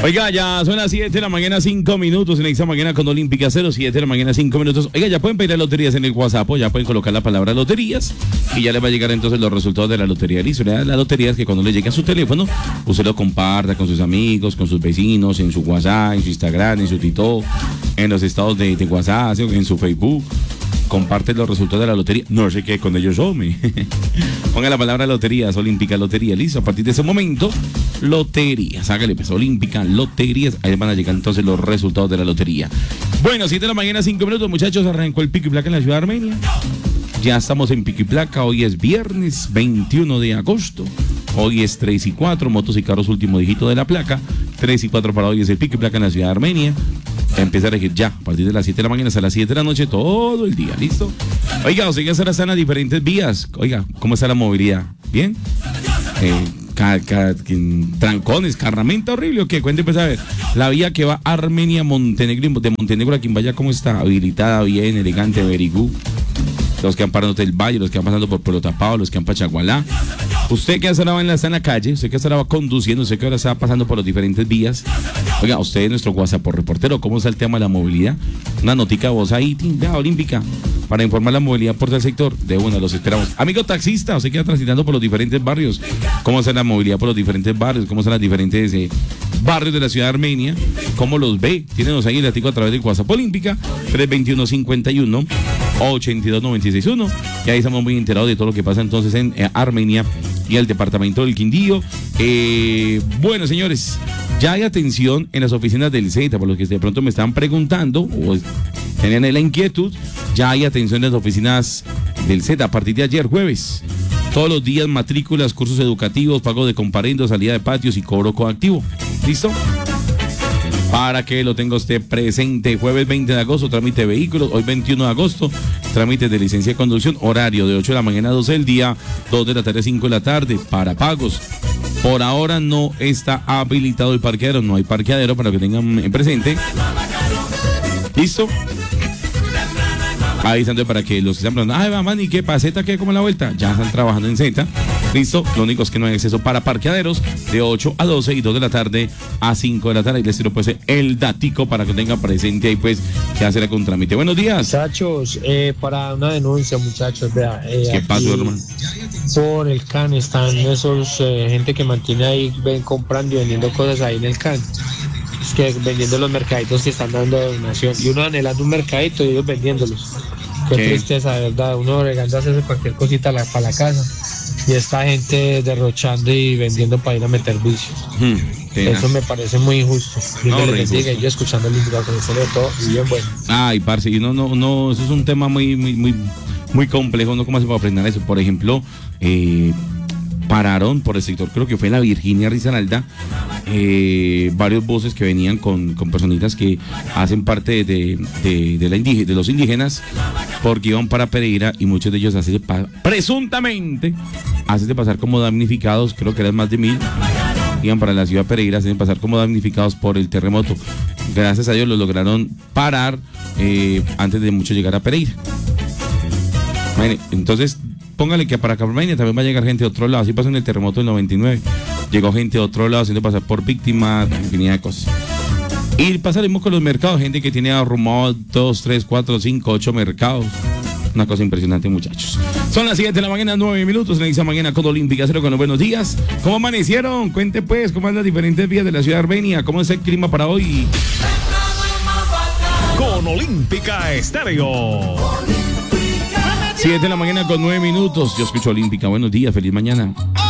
Oiga, ya son las 7 de la mañana, 5 minutos. En esta mañana con Olímpica 07 de la mañana, 5 minutos. Oiga, ya pueden pedir las loterías en el WhatsApp, ya pueden colocar la palabra loterías y ya les va a llegar entonces los resultados de la lotería. Listo, la lotería es que cuando le llegue a su teléfono, usted lo comparta con sus amigos, con sus vecinos, en su WhatsApp, en su Instagram, en su TikTok, en los estados de WhatsApp, en su Facebook. Comparte los resultados de la lotería. No sé qué con ellos son. Ponga la palabra loterías, Olímpica, lotería. Listo, a partir de ese momento, loterías. Hágale pues, Olímpica, loterías. Ahí van a llegar entonces los resultados de la lotería. Bueno, 7 de la mañana, 5 minutos, muchachos. Arrancó el pico y placa en la ciudad de Armenia. Ya estamos en pico y placa. Hoy es viernes 21 de agosto. Hoy es 3 y 4, motos y carros, último dígito de la placa. 3 y 4 para hoy es el pico y placa en la ciudad de Armenia. Empieza a elegir ya, a partir de las 7 de la mañana hasta las 7 de la noche, todo el día, ¿listo? Oiga, usted ya están las diferentes vías. Oiga, ¿cómo está la movilidad? ¿Bien? Trancones, carramenta horrible, ¿o qué? Cuente pues a ver. La vía que va a Armenia, Montenegro, de Montenegro a Quimbaya, ¿cómo está? Habilitada, bien, elegante, very good. Los que han parado del Valle, los que han pasando por Pueblo Tapado, los que han Pachagualá. Usted que ahora está en la calle, usted que ahora va conduciendo, usted que ahora está pasando por las diferentes vías. Oiga, usted es nuestro WhatsApp por reportero, ¿cómo está el tema de la movilidad? Una notica de voz ahí, ya, Olímpica, para informar la movilidad por el sector. De una, los esperamos. Amigo taxista, usted que va transitando por los diferentes barrios, ¿cómo está la movilidad por los diferentes barrios? ¿Cómo están las diferentes barrios de la ciudad de Armenia? ¿Cómo los ve? Tínenos ahí el latico a través del WhatsApp Olímpica, 321-51-82-96-1. Y ahí estamos muy enterados de todo lo que pasa entonces en Armenia y el departamento del Quindío. Bueno, señores, ya hay atención en las oficinas del Z, por los que de pronto me están preguntando o tenían la inquietud. Ya hay atención en las oficinas del Z a partir de ayer jueves. Todos los días matrículas, cursos educativos, pago de comparendos, salida de patios y cobro coactivo. ¿Listo? Para que lo tenga usted presente. Jueves 20 de agosto, trámite de vehículos. Hoy 21 de agosto, trámite de licencia de conducción. Horario de 8 de la mañana a 12 del día, 2 de la tarde, 5 de la tarde. Para pagos. Por ahora no está habilitado el parqueadero. No hay parqueadero para que tengan presente. ¿Listo? Avisando para que los que están preguntando, ay, mamá, ¿y qué pasa? ¿Zeta qué? ¿Cómo es la vuelta? Ya están trabajando en Z. Listo, lo único es que no hay acceso para parqueaderos de 8 a 12 y 2 de la tarde a 5 de la tarde. Y les tiro pues el datico para que tengan presente ahí pues que hacer algún trámite. Buenos días. Muchachos, para una denuncia, muchachos, vea. ¿Qué pasó, hermano? Por el CAN están esos gente que mantiene ahí, ven comprando y vendiendo cosas ahí en el CAN. Es que vendiendo los mercaditos que están dando donación. Y uno anhelando un mercadito y ellos vendiéndolos. Qué tristeza, de verdad. Uno regando a hacerse cualquier cosita para la casa. Y esta gente derrochando y vendiendo para ir a meter vicios. Eso me parece muy injusto. No, les diga, yo escuchando el invitado con de todo y bien bueno. Ay, parce, y no, eso es un tema muy complejo, ¿no? ¿Cómo se puede aprender eso? Por ejemplo, pararon por el sector, creo que fue la Virginia Risaralda, varios buses que venían con personitas que hacen parte de los indígenas, porque iban para Pereira y muchos de ellos presuntamente hacen pasar como damnificados, creo que eran más de 1,000, iban para la ciudad de Pereira, hacen pasar como damnificados por el terremoto. Gracias a Dios los lograron parar antes de mucho llegar a Pereira. Bueno, entonces póngale que para Carmenia también va a llegar gente de otro lado. Así pasó en el terremoto del 99. Llegó gente de otro lado haciendo pasar por víctimas, infinidad de cosas. Y pasaremos con los mercados. Gente que tiene arrumado 2, 3, 4, 5, 8 mercados. Una cosa impresionante, muchachos. Son las 7 de la mañana, 9 minutos. En esta mañana con Olímpica 0 con los buenos días. ¿Cómo amanecieron? Cuente pues, ¿cómo andan las diferentes vías de la ciudad de Armenia? ¿Cómo es el clima para hoy? Con Olímpica Estéreo. 7 de la mañana con 9 minutos. Yo escucho Olímpica. Buenos días, feliz mañana.